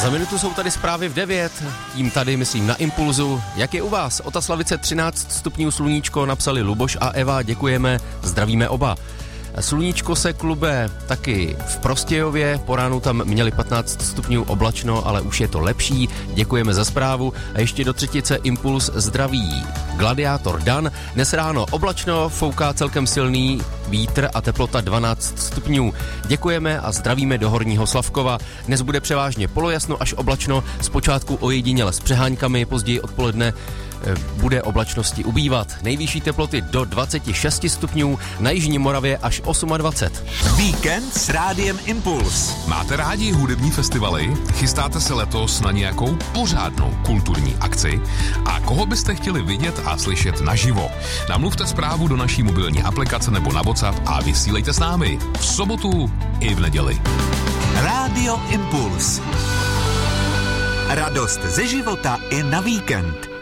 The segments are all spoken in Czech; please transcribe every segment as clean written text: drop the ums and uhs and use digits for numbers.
Za minutu jsou tady zprávy v 9, tím tady myslím na Impulzu. Jak je u vás? Otaslavice 13 stupňů sluníčko, napsali Luboš a Eva, děkujeme, zdravíme oba. Sluníčko se klube taky v Prostějově, po ránu tam měli 15 stupňů oblačno, ale už je to lepší, děkujeme za zprávu. A ještě do třetice Impuls zdraví Gladiátor Dan. Dnes ráno oblačno, fouká celkem silný vítr a teplota 12 stupňů. Děkujeme a zdravíme do Horního Slavkova. Dnes bude převážně polojasno až oblačno, zpočátku ojediněle s přeháňkami, později odpoledne bude oblačnosti ubývat. Nejvyšší teploty do 26 stupňů, na jižní Moravě až 28. Víkend s Rádiem Impuls. Máte rádi hudební festivaly? Chystáte se letos na nějakou pořádnou kulturní akci? A koho byste chtěli vidět a slyšet naživo? Namluvte zprávu do naší mobilní aplikace nebo na WhatsApp a vysílejte s námi v sobotu i v neděli. Rádio Impuls. Radost ze života i na víkend.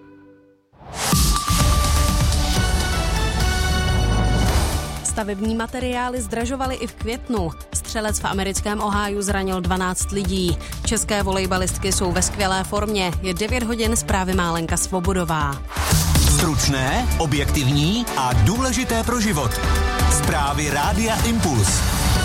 Stavební materiály zdražovaly i v květnu. Střelec v americkém Ohiu zranil 12 lidí. České volejbalistky jsou ve skvělé formě. Je 9 hodin, zprávy má Lenka Svobodová. Stručné, objektivní a důležité pro život. Zprávy Rádia Impuls.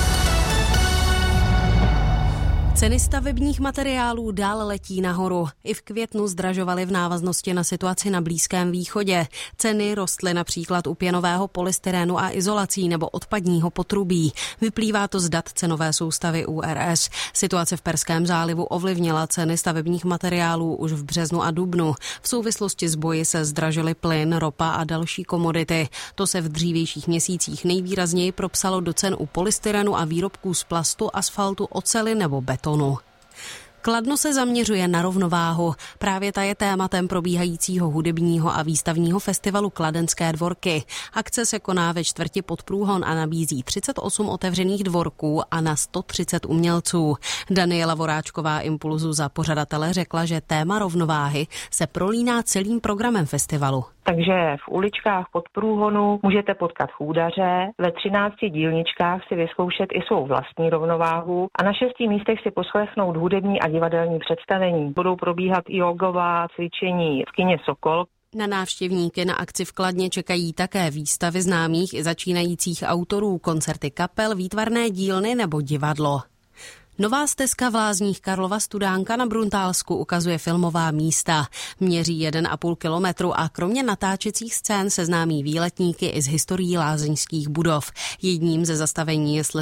Ceny stavebních materiálů dál letí nahoru. I v květnu zdražovaly v návaznosti na situaci na Blízkém východě. Ceny rostly například u pěnového polystyrénu a izolací nebo odpadního potrubí. Vyplývá to z dat cenové soustavy URS. Situace v Perském zálivu ovlivnila ceny stavebních materiálů už v březnu a dubnu. V souvislosti s boji se zdražily plyn, ropa a další komodity. To se v dřívějších měsících nejvýrazněji propsalo do cen u polystyrenu a výrobků z plastu, asfaltu, oceli nebo betonu. Kladno se zaměřuje na rovnováhu. Právě ta je tématem probíhajícího hudebního a výstavního festivalu Kladenské dvorky. Akce se koná ve čtvrti Podprůhon a nabízí 38 otevřených dvorků a na 130 umělců. Daniela Voráčková Impulzu za pořadatele řekla, že téma rovnováhy se prolíná celým programem festivalu. Takže v uličkách Podprůhonu můžete potkat chůdaře, ve 13 dílničkách si vyzkoušet i svou vlastní rovnováhu a na 6 místech si poslechnout hudební a divadelní představení. Budou probíhat i jogová cvičení v kině Sokol. Na návštěvníky na akci v Kladně čekají také výstavy známých i začínajících autorů, koncerty kapel, výtvarné dílny nebo divadlo. Nová stezka v Lázních Karlova Studánka na Bruntálsku ukazuje filmová místa. Měří 1,5 kilometru a kromě natáčecích scén seznámí výletníky i z historií lázeňských budov. Jedním ze zastavení je